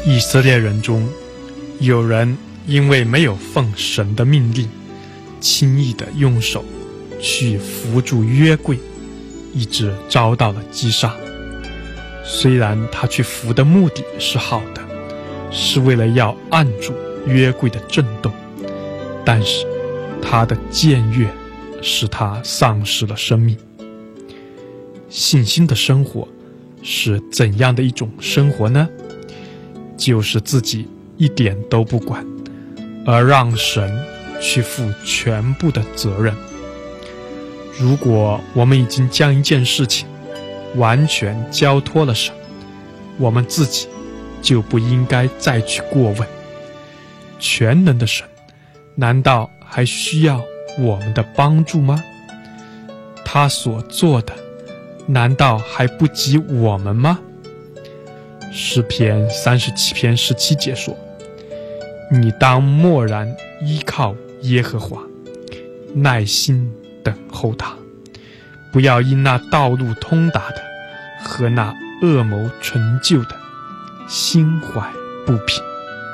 以色列人中，有人因为没有奉神的命令，轻易地用手去扶住约柜，以致遭到了击杀。虽然他去扶的目的是好的，是为了要按住约柜的震动，但是他的僭越使他丧失了生命。信心的生活是怎样的一种生活呢？就是自己一点都不管，而让神去负全部的责任。如果我们已经将一件事情完全交托了神，我们自己就不应该再去过问。全能的神难道还需要我们的帮助吗？他所做的难道还不及我们吗？诗篇37篇17节说，你当默然依靠耶和华，耐心等候他，不要因那道路通达的和那恶谋成就的心怀不平。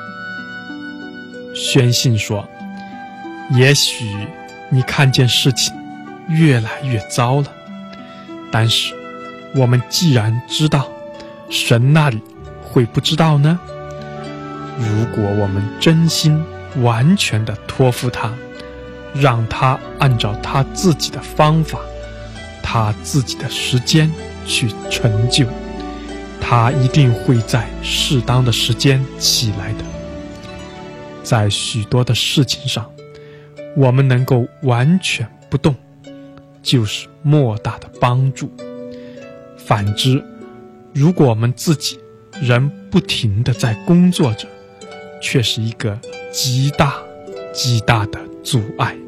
宣信说，也许你看见事情越来越糟了，但是我们既然知道，神那里会不知道呢？如果我们真心完全地托付他，让他按照他自己的方法，他自己的时间去成就，他一定会在适当的时间起来的。在许多的事情上，我们能够完全不动，就是莫大的帮助。反之，如果我们自己仍不停地在工作着，却是一个极大的阻碍。